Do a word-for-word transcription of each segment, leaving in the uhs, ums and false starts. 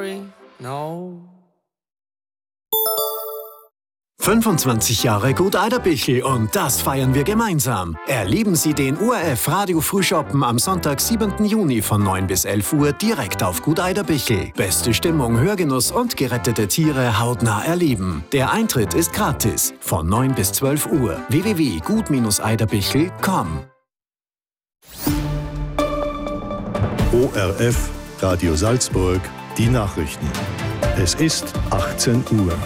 sorry, no. fünfundzwanzig Jahre Gut Eiderbichl und das feiern wir gemeinsam. Erleben Sie den O R F Radio Frühschoppen am Sonntag, siebenten Juni von neun bis elf Uhr direkt auf Gut Eiderbichl. Beste Stimmung, Hörgenuss und gerettete Tiere hautnah erleben. Der Eintritt ist gratis von neun bis zwölf Uhr. w w w punkt gut eiderbichl punkt com. O R F Radio Salzburg, die Nachrichten. Es ist achtzehn Uhr.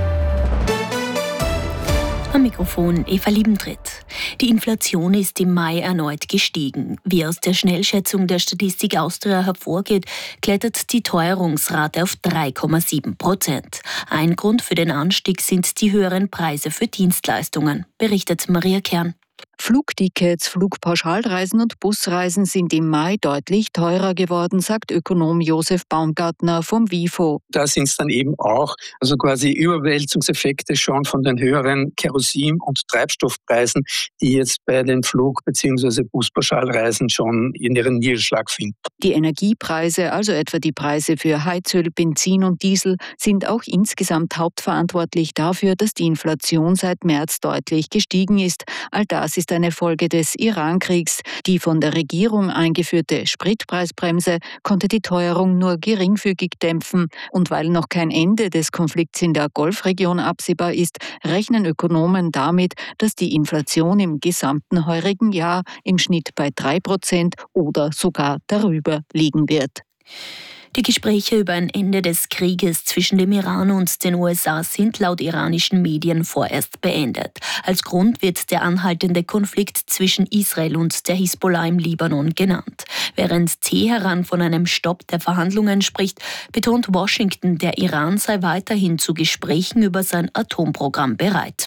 Am Mikrofon Eva Liebentritt. Die Inflation ist im Mai erneut gestiegen. Wie aus der Schnellschätzung der Statistik Austria hervorgeht, klettert die Teuerungsrate auf drei Komma sieben Prozent. Ein Grund für den Anstieg sind die höheren Preise für Dienstleistungen, berichtet Maria Kern. Flugtickets, Flugpauschalreisen und Busreisen sind im Mai deutlich teurer geworden, sagt Ökonom Josef Baumgartner vom WIFO. Da sind es dann eben auch also quasi Überwälzungseffekte schon von den höheren Kerosin- und Treibstoffpreisen, die jetzt bei den Flug- bzw. Buspauschalreisen schon in ihren Niederschlag finden. Die Energiepreise, also etwa die Preise für Heizöl, Benzin und Diesel, sind auch insgesamt hauptverantwortlich dafür, dass die Inflation seit März deutlich gestiegen ist. All das ist eine Folge des Iran-Kriegs. Die von der Regierung eingeführte Spritpreisbremse konnte die Teuerung nur geringfügig dämpfen. Und weil noch kein Ende des Konflikts in der Golfregion absehbar ist, rechnen Ökonomen damit, dass die Inflation im gesamten heurigen Jahr im Schnitt bei drei Prozent oder sogar darüber liegen wird. Die Gespräche über ein Ende des Krieges zwischen dem Iran und den U S A sind laut iranischen Medien vorerst beendet. Als Grund wird der anhaltende Konflikt zwischen Israel und der Hisbollah im Libanon genannt. Während Teheran von einem Stopp der Verhandlungen spricht, betont Washington, der Iran sei weiterhin zu Gesprächen über sein Atomprogramm bereit.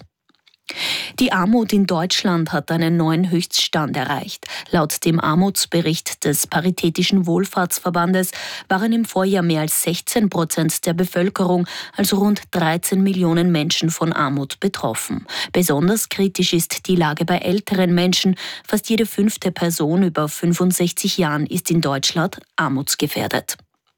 Die Armut in Deutschland hat einen neuen Höchststand erreicht. Laut dem Armutsbericht des Paritätischen Wohlfahrtsverbandes waren im Vorjahr mehr als sechzehn Prozent der Bevölkerung, also rund dreizehn Millionen Menschen, von Armut betroffen. Besonders kritisch ist die Lage bei älteren Menschen. Fast jede fünfte Person über fünfundsechzig Jahren ist in Deutschland armutsgefährdet.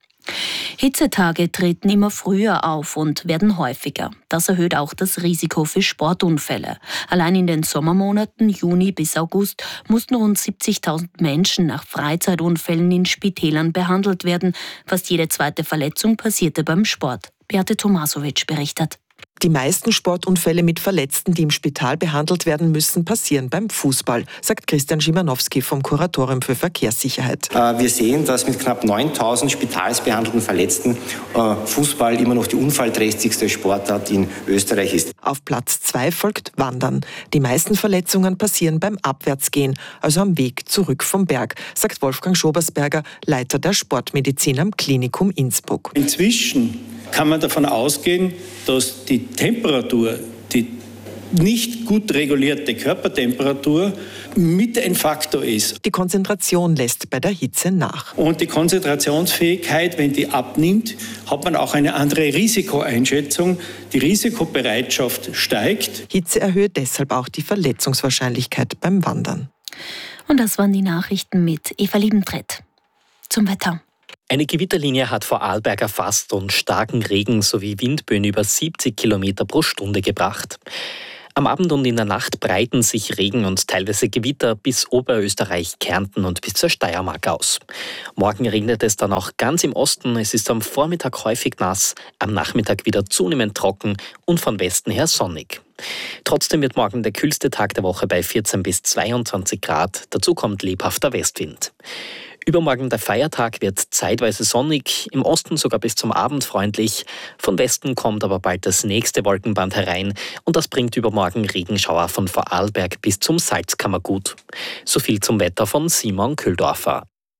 Hitzetage treten immer früher auf und werden häufiger. Das erhöht auch das Risiko für Sportunfälle. Allein in den Sommermonaten Juni bis August mussten rund siebzigtausend Menschen nach Freizeitunfällen in Spitälern behandelt werden. Fast jede zweite Verletzung passierte beim Sport. Beate Tomasovic berichtet. Die meisten Sportunfälle mit Verletzten, die im Spital behandelt werden müssen, passieren beim Fußball, sagt Christian Schimanowski vom Kuratorium für Verkehrssicherheit. Wir sehen, dass mit knapp neuntausend spitalsbehandelten Verletzten Fußball immer noch die unfallträchtigste Sportart in Österreich ist. Auf Platz zwei folgt Wandern. Die meisten Verletzungen passieren beim Abwärtsgehen, also am Weg zurück vom Berg, sagt Wolfgang Schobersberger, Leiter der Sportmedizin am Klinikum Innsbruck. Inzwischen kann man davon ausgehen, dass die Temperatur, die nicht gut regulierte Körpertemperatur, mit ein Faktor ist. Die Konzentration lässt bei der Hitze nach. Und die Konzentrationsfähigkeit, wenn die abnimmt, hat man auch eine andere Risikoeinschätzung. Die Risikobereitschaft steigt. Hitze erhöht deshalb auch die Verletzungswahrscheinlichkeit beim Wandern. Und das waren die Nachrichten mit Eva Liebentritt. Zum Wetter. Eine Gewitterlinie hat Vorarlberg erfasst und starken Regen sowie Windböen über siebzig Kilometer pro Stunde gebracht. Am Abend und in der Nacht breiten sich Regen und teilweise Gewitter bis Oberösterreich, Kärnten und bis zur Steiermark aus. Morgen regnet es dann auch ganz im Osten. Es ist am Vormittag häufig nass, am Nachmittag wieder zunehmend trocken und von Westen her sonnig. Trotzdem wird morgen der kühlste Tag der Woche bei vierzehn bis zweiundzwanzig Grad. Dazu kommt lebhafter Westwind. Übermorgen der Feiertag wird zeitweise sonnig, im Osten sogar bis zum Abend freundlich. Von Westen kommt aber bald das nächste Wolkenband herein und das bringt übermorgen Regenschauer von Vorarlberg bis zum Salzkammergut. So viel zum Wetter von Simon Kühldorfer.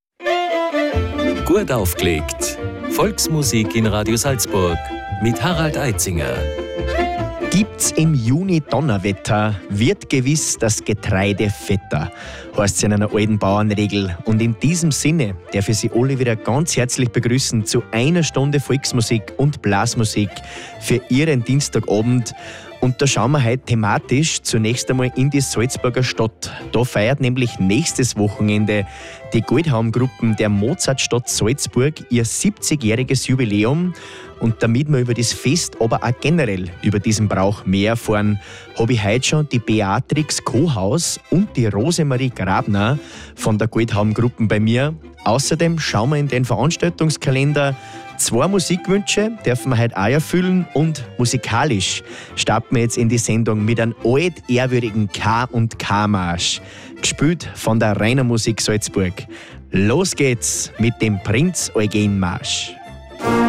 Gut aufgelegt. Volksmusik in Radio Salzburg mit Harald Eitzinger. Gibt's im Juni Donnerwetter, wird gewiss das Getreide fetter, heißt es in einer alten Bauernregel. Und in diesem Sinne darf ich Sie alle wieder ganz herzlich begrüßen zu einer Stunde Volksmusik und Blasmusik für Ihren Dienstagabend. Und da schauen wir heute thematisch zunächst einmal in die Salzburger Stadt. Da feiert nämlich nächstes Wochenende die Goldhaum-Gruppen der Mozartstadt Salzburg ihr siebzigjähriges Jubiläum. Und damit wir über das Fest, aber auch generell über diesen Brauch mehr erfahren, habe ich heute schon die Beatrix Kohaus und die Rosemarie Grabner von der Goldhaum-Gruppen bei mir. Außerdem schauen wir in den Veranstaltungskalender. Zwei Musikwünsche dürfen wir heute auch erfüllen und musikalisch starten wir jetzt in die Sendung mit einem altehrwürdigen K und K-Marsch, gespielt von der Rainer Musik Salzburg. Los geht's mit dem Prinz Eugen Marsch.